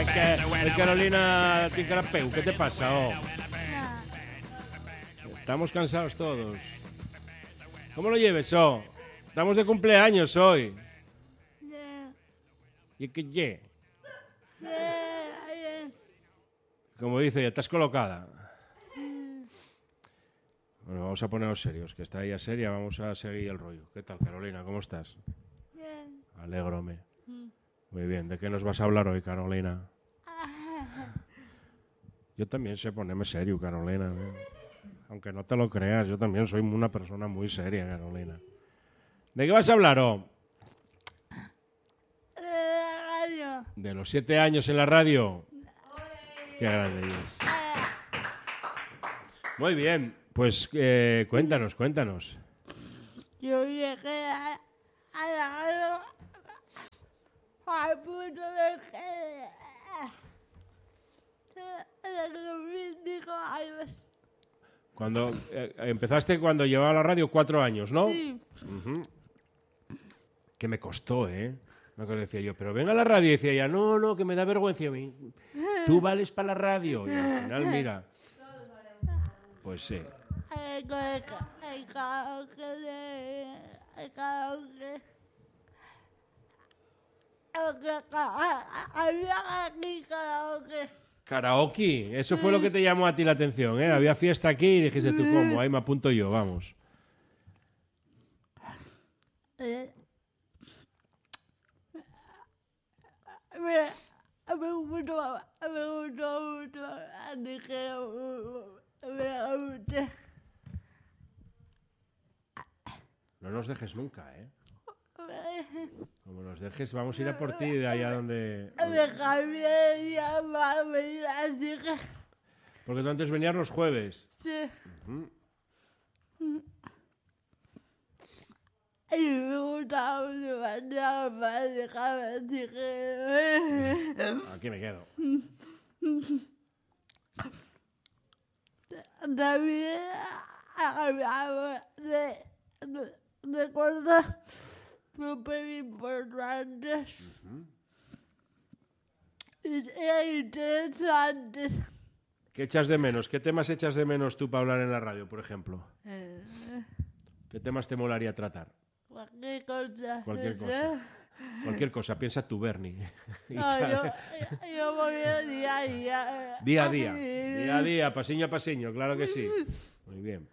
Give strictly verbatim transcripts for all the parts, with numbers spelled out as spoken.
Es que, es Carolina Tincarapeu, ¿qué te pasa? Oh? Estamos cansados todos. ¿Cómo lo lleves, oh? Estamos de cumpleaños hoy. ¿Y qué ye? Como dice, ya estás colocada. Bueno, vamos a ponernos serios, que está ella seria, vamos a seguir el rollo. ¿Qué tal, Carolina? ¿Cómo estás? Bien. Alégrome. Mm. Muy bien, ¿de qué nos vas a hablar hoy, Carolina? Yo también sé ponerme serio, Carolina. ¿eh? Aunque no te lo creas, yo también soy una persona muy seria, Carolina. ¿De qué vas a hablar, oh? De la radio. De los siete años en la radio. Qué grande es. Muy bien. Pues eh, cuéntanos, cuéntanos. Yo llegué a, a la radio al punto de que de dijo años. Cuando eh, empezaste cuando llevaba la radio cuatro años, ¿no? Sí. Uh-huh. Que me costó, ¿eh? Me acuerdo, decía yo, pero venga a la radio. Y decía ella, no, no, que me da vergüenza a mí. Tú vales para la radio. Y al final, mira. Pues sí. El karaoke de... El karaoke... Había aquí karaoke. Karaoke. Eso fue lo que te llamó a ti la atención, ¿eh? Había fiesta aquí y dijiste tú, ¿cómo? Ahí me apunto yo, vamos. Me, me gustó, me gustó mucho. Dije, me gusta. No nos dejes nunca, ¿eh? Como nos dejes, vamos a ir a por ti de allá donde... Me cambié de día para venir así que... Porque tú antes venías los jueves. Sí. Uh-huh. Y me gustaba mucho mañana para dejarme así que... Aquí me quedo. También hablaba de, de, de cosas súper importantes Uh-huh. y interesantes. ¿Qué echas de menos? ¿Qué temas echas de menos tú para hablar en la radio, por ejemplo? Eh, ¿Qué temas te molaría tratar? cualquier cosa. Cualquier cosa. Cualquier cosa, piensa tú, Bernie. No, yo, yo voy a día a día. Día a día. Día a día, pasiño a pasiño, claro que sí. Muy bien.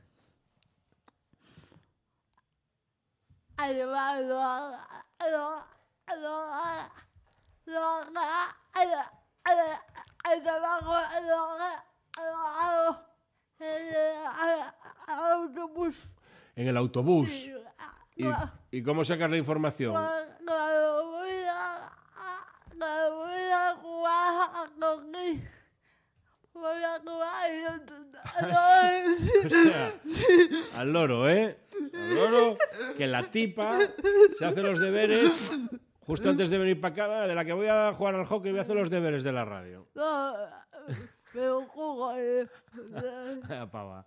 Además, lo haga, lo, lo haga, lo haga, el trabajo lo haga, lo hago en el autobús. En el autobús. Sí. ¿Y, ¿Y cómo sacas la información? Cuando voy a, cuando voy a jugar a coquí, voy a jugar y yo... O sea, al loro, ¿eh? Al loro, que la tipa se hace los deberes justo antes de venir para acá, de la que voy a jugar al hockey, voy a hacer los deberes de la radio. No, pero juego... Eh. Pava.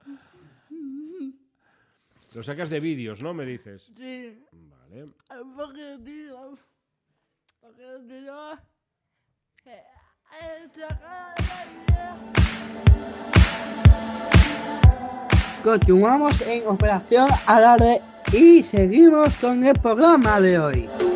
Lo sacas de vídeos, ¿no? Me dices. Sí. Vale. Porque digo... Porque digo... Que... Continuamos en Operación Alarde y seguimos con el programa de hoy.